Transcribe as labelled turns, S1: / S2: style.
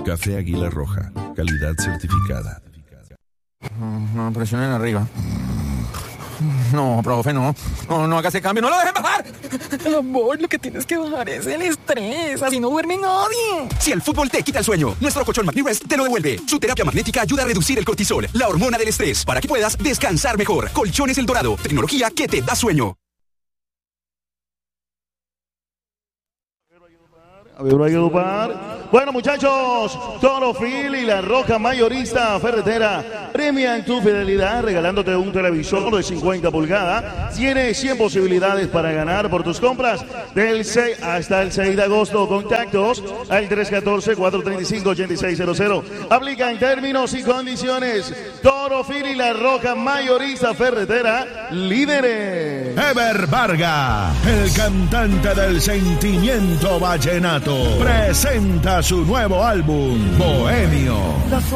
S1: Café Águila Roja, calidad certificada.
S2: No, presionen arriba. No, profe, no, haga ese cambio, no lo dejen bajar.
S3: Amor, lo que tienes que bajar es el estrés, así no duerme nadie.
S4: Si el fútbol te quita el sueño, nuestro colchón MagniRest te lo devuelve. Su terapia magnética ayuda a reducir el cortisol, la hormona del estrés, para que puedas descansar mejor. Colchones El Dorado, tecnología que te da sueño.
S5: Bueno, muchachos, Toro Phil y La Roca Mayorista Ferretera premian tu fidelidad regalándote un televisor de 50 pulgadas. Tienes 100 posibilidades para ganar por tus compras del 6 hasta el 6 de agosto. Contactos al 314-435-8600. Aplica en términos y condiciones. Toro Phil y La Roca Mayorista Ferretera, líderes.
S6: Ever Vargas, el cantante del sentimiento vallenato, presenta su nuevo álbum, Bohemio.